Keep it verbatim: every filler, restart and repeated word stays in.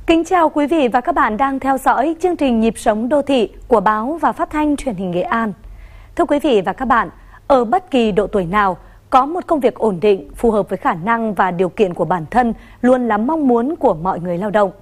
Kính chào quý vị và các bạn đang theo dõi chương trình Nhịp sống đô thị của báo và phát thanh truyền hình Nghệ An. Thưa quý vị và các bạn, ở bất kỳ độ tuổi nào, có một công việc ổn định, phù hợp với khả năng và điều kiện của bản thân luôn là mong muốn của mọi người lao động.